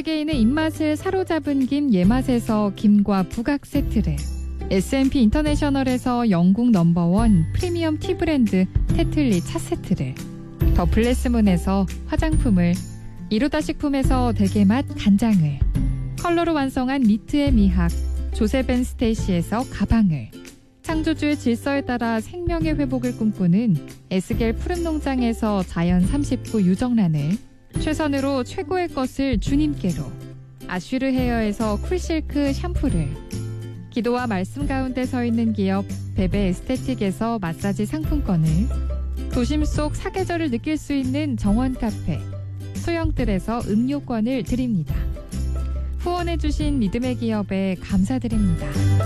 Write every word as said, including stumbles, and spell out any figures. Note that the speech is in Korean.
세계인의 입맛을 사로잡은 김 예맛에서 김과 부각 세트를, 에스 앤 피 인터내셔널에서 영국 넘버원 프리미엄 티 브랜드 테틀리 차 세트를, 더 블레스문에서 화장품을, 이루다 식품에서 대게맛 간장을, 컬러로 완성한 니트의 미학 조세벤 스테이시에서 가방을, 창조주의 질서에 따라 생명의 회복을 꿈꾸는 에스겔 푸른농장에서 자연 삼십구 유정란을, 최선으로 최고의 것을 주님께로 아쉬르 헤어에서 쿨실크 샴푸를, 기도와 말씀 가운데 서 있는 기업 베베 에스테틱에서 마사지 상품권을, 도심 속 사계절을 느낄 수 있는 정원 카페 소영뜰에서 음료권을 드립니다. 후원해주신 믿음의 기업에 감사드립니다.